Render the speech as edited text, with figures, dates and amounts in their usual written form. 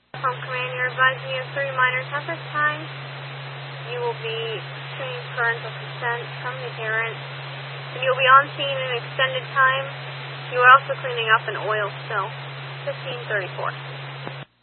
Home Command, you're advising you of 3 minors at this time. You will be obtaining parental consent from the parents. And you'll be on scene in extended time. You are also cleaning up an oil spill. 1534.